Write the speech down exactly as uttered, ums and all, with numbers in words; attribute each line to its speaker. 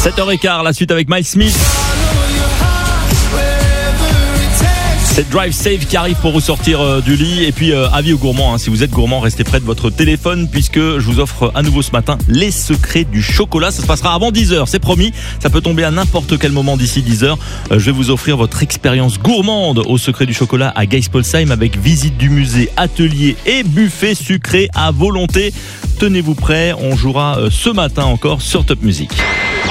Speaker 1: sept heures quinze, la suite avec Miles Smith. C'est Drive Safe qui arrive pour vous sortir euh, du lit. Et puis euh, avis aux gourmands, hein, si vous êtes gourmand, restez près de votre téléphone puisque je vous offre à nouveau ce matin les secrets du chocolat. Ça se passera avant dix heures, c'est promis. Ça peut tomber à n'importe quel moment d'ici dix heures. Euh, je vais vous offrir votre expérience gourmande au secret du chocolat à Geispolsheim avec visite du musée, atelier et buffet sucré à volonté. Tenez-vous prêts, on jouera euh, ce matin encore sur Top Music.